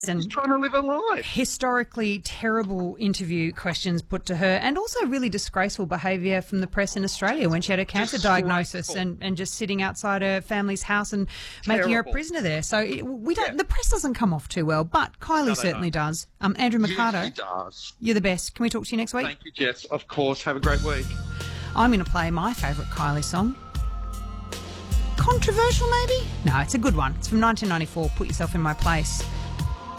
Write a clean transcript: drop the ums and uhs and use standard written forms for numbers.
She's trying to live her life. Historically terrible interview questions put to her, and also really disgraceful behaviour from the press in Australia when she had a cancer diagnosis and just sitting outside her family's house and making her a prisoner there. So the press doesn't come off too well, but Kylie certainly does. Andrew Mercado, Yes, she does. you're the best. Can we talk to you next week? Thank you, Jess. Of course. Have a great week. I'm going to play my favourite Kylie song. Controversial, maybe? No, it's a good one. It's from 1994, Put Yourself in My Place.